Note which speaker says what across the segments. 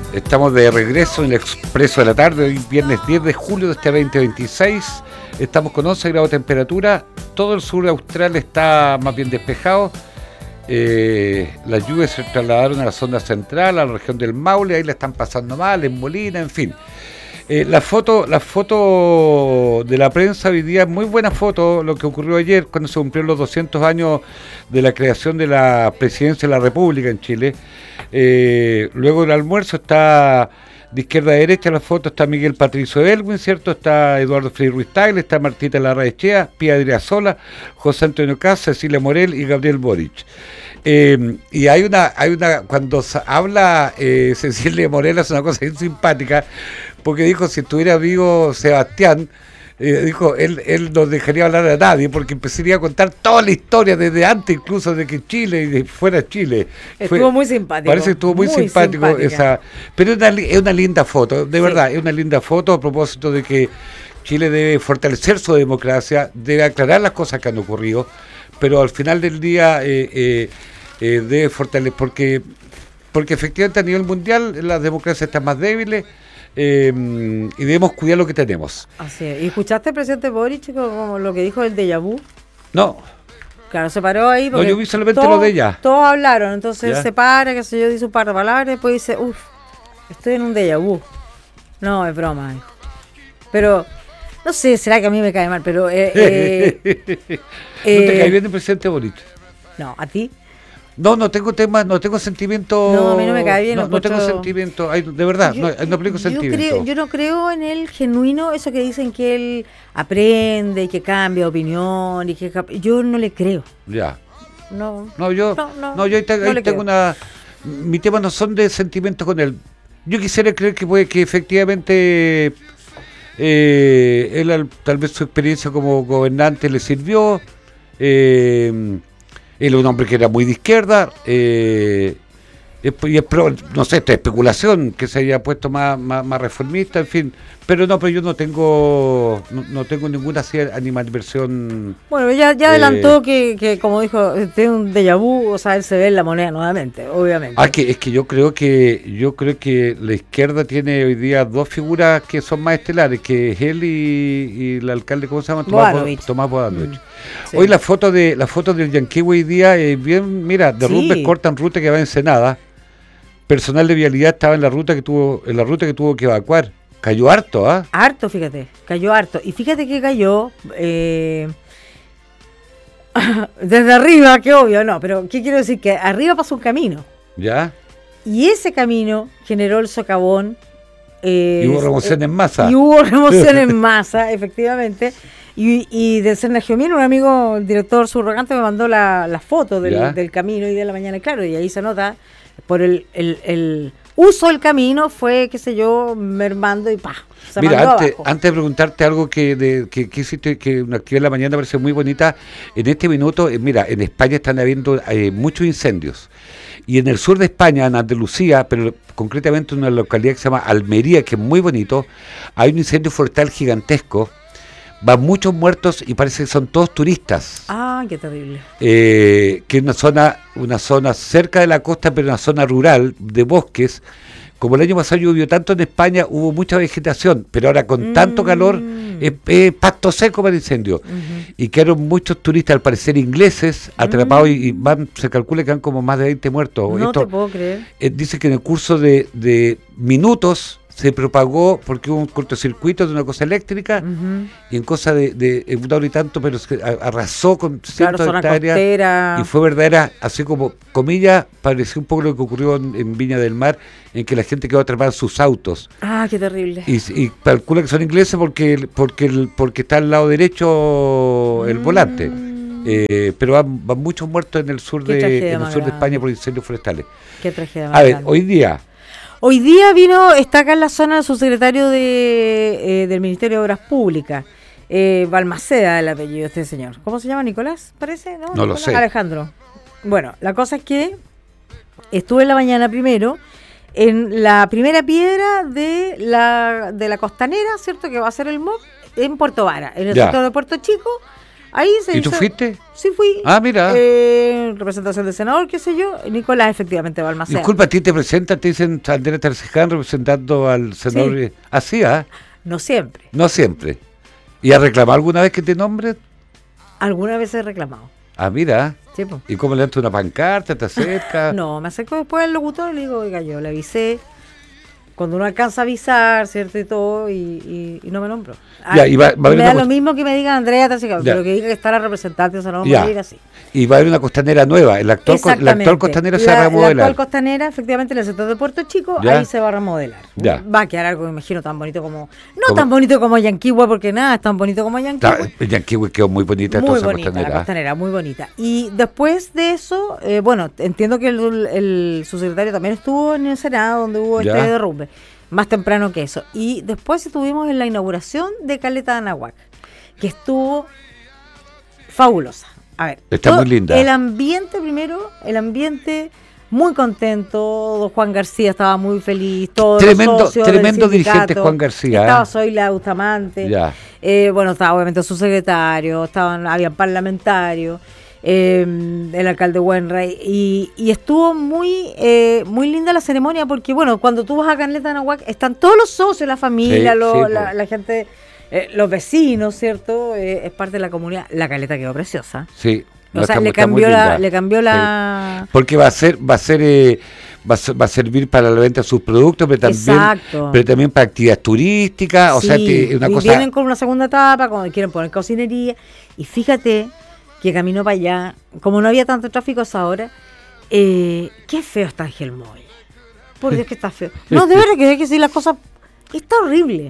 Speaker 1: Estamos de regreso en el Expreso de la Tarde, hoy viernes 10 de julio de este 2026. Estamos con 11 grados de temperatura. Todo el sur austral está más bien despejado. Las lluvias se trasladaron a la zona central, a la región del Maule, ahí la están pasando mal, en Molina, en fin. La foto de la prensa hoy día, muy buena foto, lo que ocurrió ayer cuando se cumplieron los 200 años de la creación de la presidencia de la República en Chile. Luego del almuerzo está de izquierda a derecha la foto, está Miguel Patricio Elwin, ¿cierto? Está Eduardo Frei Ruiz Tagle, está Martita Larraechea, Pía Adriasola, José Antonio Caz, Cecilia Morel y Gabriel Boric. Y hay una cuando habla Cecilia Morel, es una cosa bien simpática, porque dijo, si estuviera vivo Sebastián, dijo, él no dejaría hablar a nadie, porque empezaría a contar toda la historia, desde antes incluso de que Chile y de fuera Chile.
Speaker 2: Estuvo muy simpático.
Speaker 1: Parece que estuvo muy simpático esa, pero es una linda foto, de verdad, es una linda foto a propósito de que Chile debe fortalecer su democracia, debe aclarar las cosas que han ocurrido, pero al final del día debe fortalecer, porque efectivamente a nivel mundial las democracias están más débiles. Y debemos cuidar lo que tenemos.
Speaker 2: Así es. ¿Y escuchaste al presidente Boric como lo que dijo el déjà vu?
Speaker 1: No.
Speaker 2: Claro, se paró ahí porque
Speaker 1: no, yo vi solamente lo de ella.
Speaker 2: Todos hablaron, entonces
Speaker 1: ¿Ya?
Speaker 2: se para, qué sé yo, dice un par de palabras y después dice, estoy en un déjà vu. No, es broma, hijo. Pero, no sé, será que a mí me cae mal, pero... ¿No
Speaker 1: te cae bien el presidente Boric?
Speaker 2: No, ¿a ti?
Speaker 1: No tengo sentimiento.
Speaker 2: No, a mí no me cae bien.
Speaker 1: No tengo sentimiento, de verdad, no aplico sentimiento.
Speaker 2: Yo no creo en el genuino, eso que dicen que él aprende y que cambia de opinión, y que yo no le creo.
Speaker 1: Ya.
Speaker 2: Yo
Speaker 1: tengo una... Mi tema no son de sentimientos con él. Yo quisiera creer que efectivamente él, tal vez su experiencia como gobernante le sirvió. Él es un hombre que era muy de izquierda, no sé, esta especulación que se haya puesto más reformista, en fin, pero yo no tengo ninguna animadversión.
Speaker 2: Bueno, ya adelantó que como dijo, tiene un déjà vu, o sea, él se ve en la moneda nuevamente, obviamente.
Speaker 1: Es que yo creo que la izquierda tiene hoy día dos figuras que son más estelares, que es él y el alcalde, ¿cómo se llama? Tomás Bodanovich. Sí. Hoy la foto del Yanquihue hoy día es bien, mira, derrumbes cortan ruta que va en Ensenada. Personal de vialidad estaba en la ruta que tuvo que evacuar. Cayó harto, ¿ah?
Speaker 2: Harto, fíjate, cayó harto. Y fíjate que cayó desde arriba, que obvio, no, pero ¿qué quiero decir? Que arriba pasó un camino.
Speaker 1: ¿Ya?
Speaker 2: Y ese camino generó el socavón.
Speaker 1: Y hubo remoción en masa.
Speaker 2: Efectivamente. Y del Cernagiomín, un amigo, el director subrogante, me mandó la foto del camino y de la mañana, claro, y ahí se nota por el uso del camino fue, qué sé yo, mermando y se
Speaker 1: mira,
Speaker 2: mandó
Speaker 1: antes de preguntarte algo que hiciste, que una actividad en la mañana parece muy bonita, en este minuto, mira, en España están habiendo muchos incendios, y en el sur de España, en Andalucía, pero concretamente en una localidad que se llama Almería, que es muy bonito, hay un incendio forestal gigantesco. Van muchos muertos y parece que son todos turistas.
Speaker 2: Ah, qué terrible.
Speaker 1: Que es una zona cerca de la costa, pero una zona rural, de bosques. Como el año pasado llovió tanto en España, hubo mucha vegetación, pero ahora con tanto calor, es pasto seco para el incendio. Y quedaron muchos turistas, al parecer ingleses, atrapados y se calcula que han como más de 20 muertos.
Speaker 2: No te puedo creer.
Speaker 1: Dice que en el curso de minutos se propagó porque hubo un cortocircuito de una cosa eléctrica y en cosa de una hora y tanto, pero arrasó con cientos de hectáreas y fue verdadera, así como, comillas, pareció un poco lo que ocurrió en Viña del Mar, en que la gente quedó atrapada en sus autos.
Speaker 2: Ah, qué terrible.
Speaker 1: Y calcula que son ingleses porque está al lado derecho el volante. Pero van muchos muertos en el sur de España por incendios forestales.
Speaker 2: Qué tragedia.
Speaker 1: A ver,
Speaker 2: Hoy día está acá en la zona el subsecretario del Ministerio de Obras Públicas, Balmaceda, el apellido de este señor. ¿Cómo se llama? ¿Nicolás? ¿Parece?
Speaker 1: No lo sé.
Speaker 2: Alejandro. Bueno, la cosa es que estuve en la mañana primero en la primera piedra de la costanera, ¿cierto? Que va a ser el MOP, en Puerto Vara, en el sector de Puerto Chico. Ahí se
Speaker 1: ¿Y
Speaker 2: hizo.
Speaker 1: tú fuiste?
Speaker 2: Sí fui.
Speaker 1: Ah, mira.
Speaker 2: Representación del senador, qué sé yo. Nicolás efectivamente Balmaceda.
Speaker 1: Disculpa, a ti te presentan, te dicen Andrea Tarciján representando al senador.
Speaker 2: Sí.
Speaker 1: Así, ¿ah?
Speaker 2: No siempre.
Speaker 1: No siempre. ¿Y has reclamado alguna vez que te nombren?
Speaker 2: Alguna vez he reclamado.
Speaker 1: Ah, mira.
Speaker 2: Sí, po.
Speaker 1: ¿Y cómo le das una pancarta? ¿Te acercas?
Speaker 2: No, me acerco después al locutor y le digo, oiga, yo le avisé. Cuando uno alcanza a avisar, ¿cierto? Y todo, y no me nombro.
Speaker 1: Ya, y va a haber
Speaker 2: me
Speaker 1: una
Speaker 2: da lo mismo que me diga Andrea Tarciján, pero que diga que está la representante, o sea, no vamos a ir así.
Speaker 1: Y va a haber una costanera nueva. La actual costanera se va a remodelar.
Speaker 2: La actual costanera, efectivamente, en el sector de Puerto Chico, ahí se va a remodelar.
Speaker 1: Ya.
Speaker 2: Va a quedar algo, me imagino, tan bonito como... No tan bonito como Yanquihue, porque nada es tan bonito como Yanquihue.
Speaker 1: Yanquihue quedó muy bonita.
Speaker 2: Muy bonita la costanera, muy bonita. Y después de eso, bueno, entiendo que el subsecretario también estuvo en el Senado, donde hubo este derrumbe. Más temprano que eso. Y después estuvimos en la inauguración de Caleta de Anahuac, que estuvo fabulosa. A ver,
Speaker 1: está muy linda.
Speaker 2: El ambiente muy contento. Don Juan García estaba muy feliz. Todos
Speaker 1: tremendo dirigente Juan García.
Speaker 2: Estaba Zoila Bustamante. Bueno, estaba obviamente su secretario, habían parlamentarios. El alcalde Wainwright y estuvo muy linda la ceremonia porque bueno, cuando tú vas a Caleta de Anahuac están todos los socios, la familia, la gente, los vecinos, ¿cierto? Es parte de la comunidad. La caleta quedó preciosa.
Speaker 1: Sí.
Speaker 2: O sea, le cambió la...
Speaker 1: Sí. Porque va a servir para la venta de sus productos, pero también para actividades turísticas, o sea, una cosa...
Speaker 2: Vienen con una segunda etapa, cuando quieren poner cocinería, y fíjate que caminó para allá, como no había tanto tráfico a esa hora, qué feo está Ángel Moya. Por Dios que está feo. No, de verdad que hay que decir las cosas, está horrible.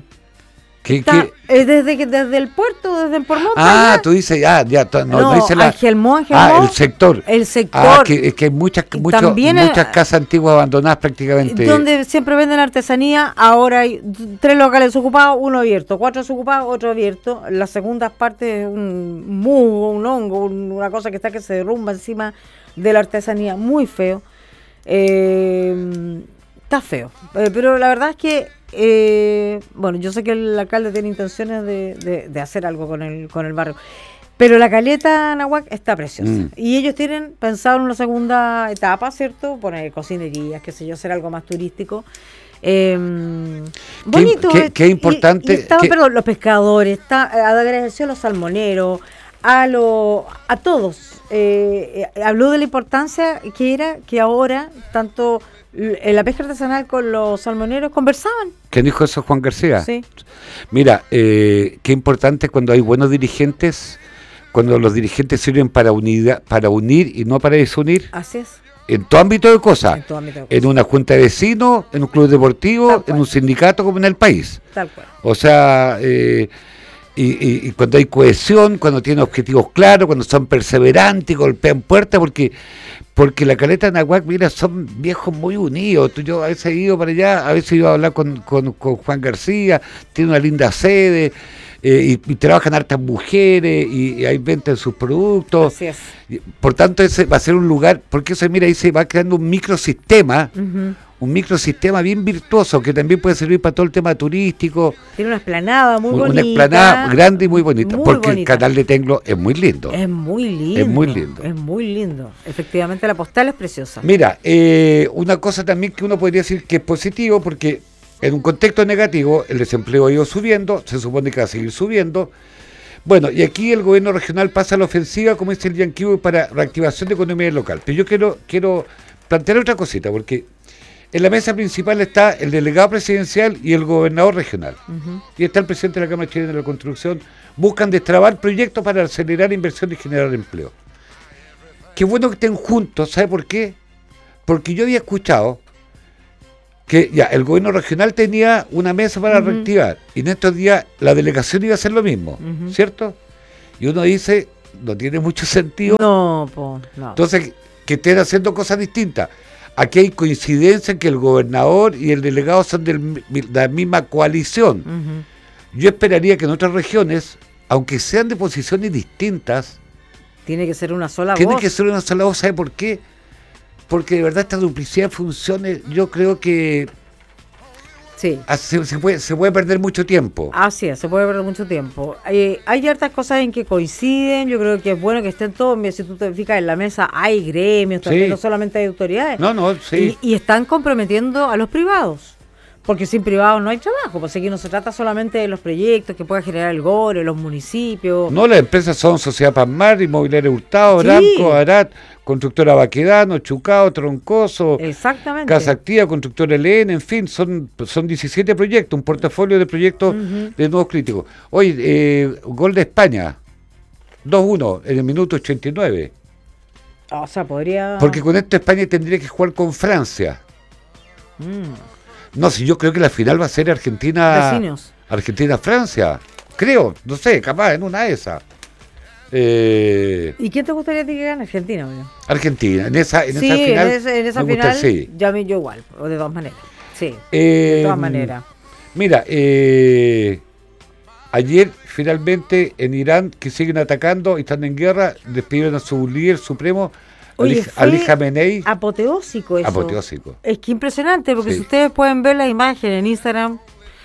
Speaker 2: Desde el puerto, desde el Pormonte.
Speaker 1: Tú dices, no dices
Speaker 2: Ángel Mo.
Speaker 1: El sector.
Speaker 2: El sector.
Speaker 1: Que hay muchas casas antiguas abandonadas prácticamente.
Speaker 2: Donde siempre venden artesanía, ahora hay 3 locales ocupados, 1 abierto, 4 desocupados, otro abierto. Las segundas partes, un musgo, un hongo, una cosa que se derrumba encima de la artesanía, muy feo. Está feo, pero la verdad es que bueno, yo sé que el alcalde tiene intenciones de hacer algo con el barrio, pero la Caleta Anahuac está preciosa y ellos tienen pensado en una segunda etapa, ¿cierto? Poner cocinerías, qué sé yo, hacer algo más turístico. Bonito.
Speaker 1: Qué importante.
Speaker 2: Perdón, los pescadores, agradeció a los salmoneros, a todos. Habló de la importancia que era que ahora tanto la pesca artesanal con los salmoneros conversaban.
Speaker 1: ¿Quién dijo eso, Juan García?
Speaker 2: Sí.
Speaker 1: Mira, qué importante cuando hay buenos dirigentes, cuando los dirigentes sirven para unir y no para desunir.
Speaker 2: Así es.
Speaker 1: En todo ámbito de cosas. En una junta de vecinos, en un club deportivo, en un sindicato como en el país.
Speaker 2: Tal cual.
Speaker 1: O sea, y cuando hay cohesión, cuando tienen objetivos claros, cuando son perseverantes y golpean puertas, porque la Caleta de Anahuac, mira, son viejos muy unidos. Yo a veces he ido para allá, a veces he ido a hablar con Juan García, tiene una linda sede, y trabajan hartas mujeres, y hay venta de sus productos.
Speaker 2: Así es.
Speaker 1: Por tanto, ese va a ser un lugar, porque eso, mira, ahí se va creando un microsistema, un microsistema bien virtuoso, que también puede servir para todo el tema turístico.
Speaker 2: Tiene una explanada muy bonita.
Speaker 1: Una explanada grande y muy bonita, porque el canal de Tenglo es muy lindo.
Speaker 2: Es muy lindo.
Speaker 1: Es muy lindo.
Speaker 2: Es muy lindo. Efectivamente, la postal es preciosa.
Speaker 1: Mira, una cosa también que uno podría decir que es positivo, porque en un contexto negativo el desempleo ha ido subiendo, se supone que va a seguir subiendo. Bueno, y aquí el gobierno regional pasa a la ofensiva, como dice el Yanquihue, para reactivación de economía local. Pero yo quiero plantear otra cosita, porque en la mesa principal está el delegado presidencial y el gobernador regional. Y está el presidente de la Cámara Chilena de la Construcción. Buscan destrabar proyectos para acelerar inversión y generar empleo. Qué bueno que estén juntos, ¿sabe por qué? Porque yo había escuchado que ya el gobierno regional tenía una mesa para reactivar, y en estos días la delegación iba a hacer lo mismo, ¿cierto? Y uno dice, no tiene mucho sentido.
Speaker 2: No.
Speaker 1: Entonces, que estén haciendo cosas distintas. Aquí hay coincidencia en que el gobernador y el delegado son de la misma coalición. Yo esperaría que en otras regiones, aunque sean de posiciones distintas,
Speaker 2: tiene que ser una sola voz.
Speaker 1: Tiene que ser una sola voz, ¿sabe por qué? Porque de verdad esta duplicidad de funciones, yo creo que
Speaker 2: Sí.
Speaker 1: Se puede perder mucho tiempo.
Speaker 2: Así es, se puede perder mucho tiempo. Hay hartas cosas en que coinciden, yo creo que es bueno que estén todos, si tú te fijas en la mesa hay gremios, también no solamente hay autoridades.
Speaker 1: Sí.
Speaker 2: Y están comprometiendo a los privados. Porque sin privados no hay trabajo, pues aquí no se trata solamente de los proyectos que pueda generar el GORE, los municipios.
Speaker 1: No, las empresas son Sociedad Palmar, Inmobiliaria Hurtado, Aramco, Arat, Constructora Baquedano, Chucao, Troncoso,
Speaker 2: Exactamente.
Speaker 1: Casa Activa, Constructora LN, en fin, son 17 proyectos, un portafolio de proyectos de nuevos críticos. Hoy, gol de España, 2-1 en el minuto 89.
Speaker 2: O sea, podría...
Speaker 1: Porque con esto España tendría que jugar con Francia. No, si yo creo que la final va a ser Argentina-Francia. Creo, no sé, capaz, en una de esas.
Speaker 2: ¿Y quién te gustaría que gane? Argentina, obvio.
Speaker 1: Argentina, en esa final.
Speaker 2: En esa final, sí. Yo igual, o de todas maneras. Sí, de todas maneras.
Speaker 1: Mira, ayer finalmente en Irán, que siguen atacando y están en guerra, despidieron a su líder supremo, Ali Khamenei.
Speaker 2: Apoteósico eso.
Speaker 1: Apoteósico.
Speaker 2: Es que impresionante, porque si ustedes pueden ver la imagen en Instagram,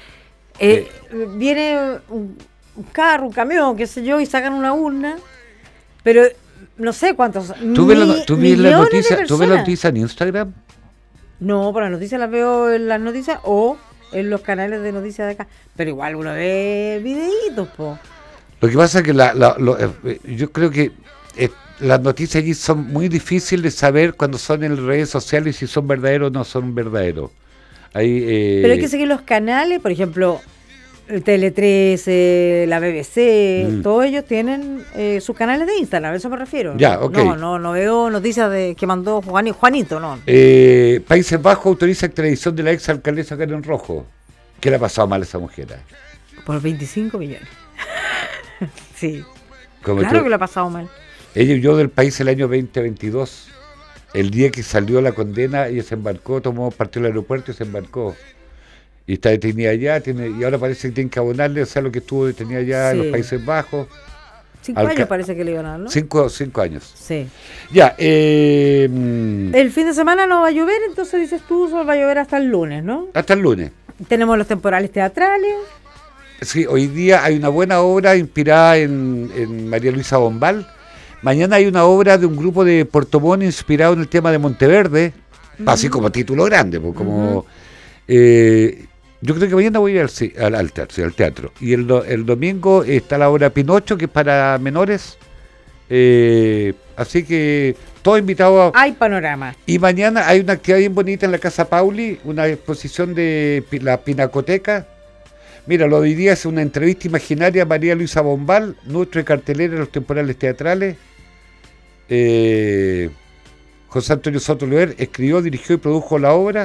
Speaker 2: viene un carro, un camión, qué sé yo, y sacan una urna, pero no sé cuántos.
Speaker 1: ¿Tú ves la noticia en Instagram?
Speaker 2: No, pero las noticias las veo en las noticias o en los canales de noticias de acá, pero igual uno ve videitos, po.
Speaker 1: Lo que pasa es que yo creo que las noticias allí son muy difíciles de saber cuando son en redes sociales si son verdaderos o no son verdaderos.
Speaker 2: Pero hay que seguir los canales, por ejemplo, Tele 13, la BBC, todos ellos tienen sus canales de Instagram, a eso me refiero.
Speaker 1: Ya, ok.
Speaker 2: No veo noticias que mandó Juanito, no.
Speaker 1: Países Bajos autoriza extradición de la ex alcaldesa Karen Rojo. ¿Qué le ha pasado mal a esa mujer?
Speaker 2: Por 25 millones. Sí.
Speaker 1: Que
Speaker 2: le ha pasado mal.
Speaker 1: Ella huyó del país el año 2022. El día que salió la condena, ella se embarcó, partió al aeropuerto y se embarcó. Y está detenida allá, y ahora parece que tienen que abonarle, o sea, lo que estuvo detenida allá en los Países Bajos.
Speaker 2: 5 años parece que le iban a dar, ¿no?
Speaker 1: 5 años.
Speaker 2: Sí.
Speaker 1: Ya.
Speaker 2: El fin de semana no va a llover, entonces dices tú, solo va a llover hasta el lunes, ¿no?
Speaker 1: Hasta el lunes.
Speaker 2: Tenemos los temporales teatrales.
Speaker 1: Sí, hoy día hay una buena obra inspirada en María Luisa Bombal. Mañana hay una obra de un grupo de Puerto Montt inspirado en el tema de Monteverde, así como título grande, pues, como yo creo que mañana voy a ir al teatro. Y el domingo está la obra Pinocho, que es para menores, así que todo invitado
Speaker 2: Hay panorama.
Speaker 1: Y mañana hay una actividad bien bonita en la Casa Pauli, una exposición de la Pinacoteca. Mira, lo de hoy día es una entrevista imaginaria a María Luisa Bombal, nuestra cartelera de los temporales teatrales. José Antonio Soto Lever escribió, dirigió y produjo la obra.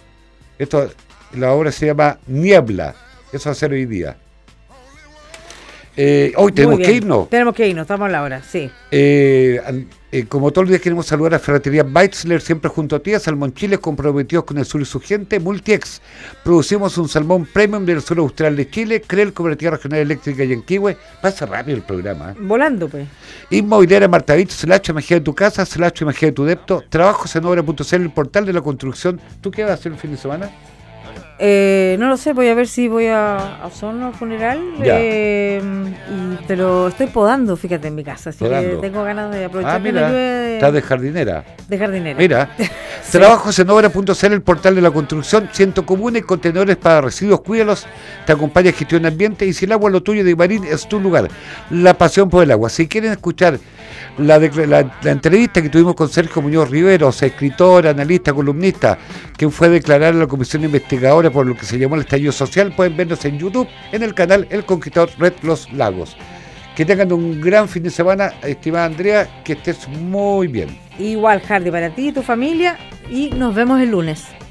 Speaker 1: La obra se llama Niebla. Eso va a ser hoy día. Hoy tenemos que irnos.
Speaker 2: Tenemos que irnos, estamos a la hora, sí.
Speaker 1: Como todos los días queremos saludar a Ferretería Weitzler, siempre junto a ti, a Salmonchiles, comprometidos con el sur y su gente. Multiex, producimos un salmón premium del sur austral de Chile. CREL, Cooperativa Regional Eléctrica Yanquihue. Pasa rápido el programa.
Speaker 2: Volando, pues.
Speaker 1: Inmobiliaria Martavich, /, magia de tu casa, /, magia de tu depto. Trabajos en obra.cl, el portal de la construcción. ¿Tú qué vas a hacer el fin de semana?
Speaker 2: No lo sé, voy a ver si voy a Osorno funeral, pero estoy podando, fíjate, en mi casa, así que tengo ganas de aprovechar que me llueve.
Speaker 1: Estás de jardinera.
Speaker 2: Mira,
Speaker 1: sí. Trabajos en obra.cl, el portal de la construcción, ciento comunes, contenedores para residuos, cuídalos, te acompaña Gestión Ambiente, y si el agua es lo tuyo de Ibarín, es tu lugar. La pasión por el agua. Si quieren escuchar la entrevista que tuvimos con Sergio Muñoz Riveros, escritor, analista, columnista, quien fue a declarar a la comisión investigadora por lo que se llamó el estallido social, pueden vernos en YouTube, en el canal El Conquistador Red Los Lagos. Que tengan un gran fin de semana, estimada Andrea, que estés muy bien.
Speaker 2: Igual, Hardy, para ti y tu familia, y nos vemos el lunes.